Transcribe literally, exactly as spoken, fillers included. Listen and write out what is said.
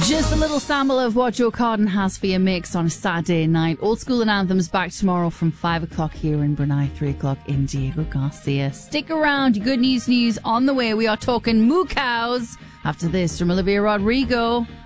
Just a little sample of what Joe Cotton has for your mix on a Saturday night. Old School and Anthems back tomorrow from five o'clock here in Brunei, three o'clock in Diego Garcia. Stick around. Good news news on the way. We are talking moo cows after this from Olivia Rodrigo.